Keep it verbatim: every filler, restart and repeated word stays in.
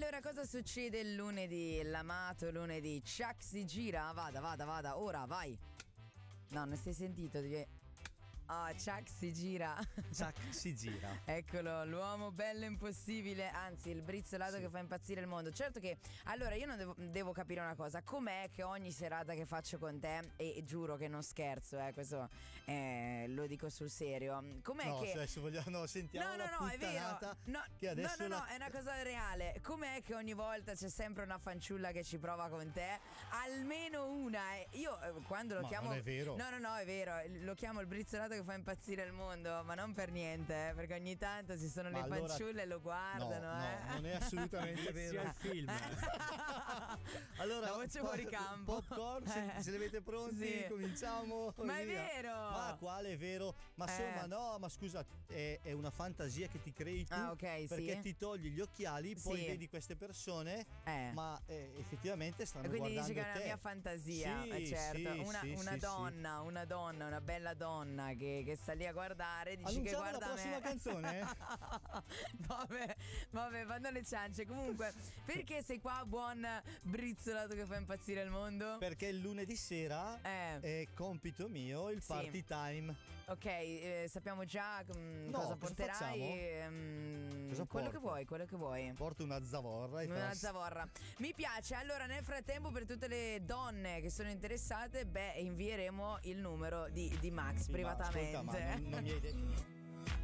Allora, cosa succede il lunedì? L'amato lunedì. Chuck si gira. Vada, vada, vada. Ora, vai. No, non si è sentito. Devi... Ah, oh, Chuck si gira. Chuck si gira. Eccolo, l'uomo bello impossibile. Anzi, il brizzolato sì. che fa impazzire il mondo. Certo che, allora, io non devo, devo capire una cosa. Com'è che ogni serata che faccio con te, e, e giuro che non scherzo, eh, questo eh, lo dico sul serio. Com'è no, che... Cioè, se vogliamo, no, sentiamo no, no, no, è vero. No, che adesso no, no, la... no, è una cosa reale. Com'è che ogni volta c'è sempre una fanciulla che ci prova con te? Almeno una. Eh. Io eh, quando lo ma chiamo... non è vero. No, no, no, è vero. Lo chiamo il brizzolato che fa impazzire il mondo, ma non per niente, eh, perché ogni tanto ci sono ma le allora... fanciulle e lo guardano. No, eh. no, non è assolutamente vero. Il film. Allora, la voce fuori campo. Popcorn, se, se le avete pronti, sì. cominciamo. Ma è via. vero. Ma quale è vero? Ma eh. insomma, no, ma scusa, è, è una fantasia che ti crei tu. Ah, ok, perché sì. ti togli gli occhiali, poi sì. vedi queste persone, eh. ma eh, effettivamente stanno e quindi guardando dici che è una te. mia fantasia, sì, eh, certo. Sì, una, sì, una sì, donna, sì. una donna, una bella donna che, che sta lì a guardare. Dici Annunciamo che guarda la prossima me. canzone? vabbè, vabbè, vanno le ciance. Comunque, perché sei qua, buon brizzolato che fa impazzire il mondo? Perché il lunedì sera eh. è compito mio il party sì. time. Ok, eh, sappiamo già mh, no, cosa porterai. Mh, cosa quello porto? che vuoi, quello che vuoi. Porto una zavorra. E una tas- zavorra. Mi piace. Allora, nel frattempo, per tutte le donne che sono interessate, beh, invieremo il numero di, di Max sì, privatamente. Ma, ascolta, ma non, non mi hai detto.